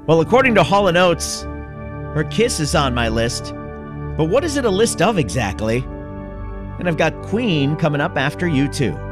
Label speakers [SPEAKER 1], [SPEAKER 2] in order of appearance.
[SPEAKER 1] Well, according to Hall & Oates, her kiss is on my list. But what is it a list of exactly? And I've got Queen coming up after you too.